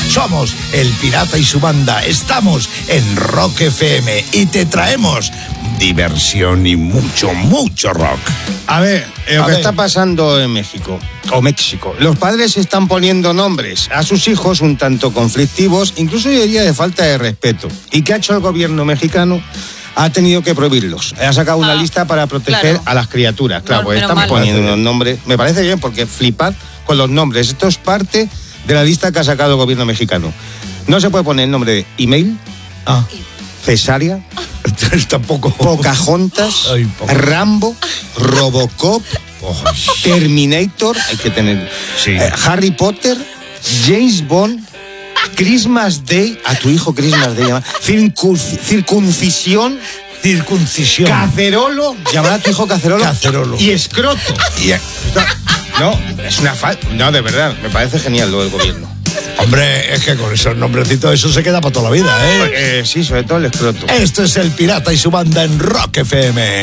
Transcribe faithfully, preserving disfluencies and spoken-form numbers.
Somos El Pirata y su banda. Estamos en Rock F M y te traemos diversión y mucho, mucho rock. A ver, lo A que ver. está pasando en México, o México. Los padres están poniendo nombres a sus hijos un tanto conflictivos, incluso yo diría de falta de respeto. ¿Y qué ha hecho el gobierno mexicano? Ha tenido que prohibirlos. Ha sacado una Ah, lista para proteger claro. a las criaturas. Claro, No, pues menos están mal. poniendo unos nombres. Me parece bien porque flipad con los nombres. Esto es parte de la lista que ha sacado el gobierno mexicano. No se puede poner el nombre de email, Ah, cesárea, tampoco. Pocahontas, Ay, poca- Rambo, Robocop, Terminator, hay que tener, Sí. eh, Harry Potter, James Bond, Christmas Day, a tu hijo Christmas Day, llama, circunc- circuncisión, Circuncisión. cacerolo, llamar a tu hijo cacerolo, Cacerolo. y escroto. Y, eh, no, es una falta, no, de verdad, me parece genial lo del gobierno. Hombre, es que con esos nombrecitos eso se queda para toda la vida, ¿eh? Eh, sí, sobre todo el escroto. Esto es El Pirata y su banda en Rock F M.